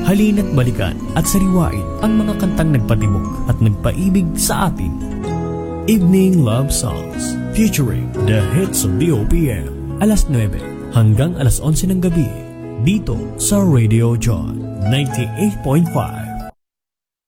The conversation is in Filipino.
Halina't balikan at sariwain ang mga kantang nagpatibok at nagpaibig sa atin. Evening Love Songs featuring the hits of the OPM. Alas 9 hanggang alas 11 ng gabi dito sa Radio John 98.5.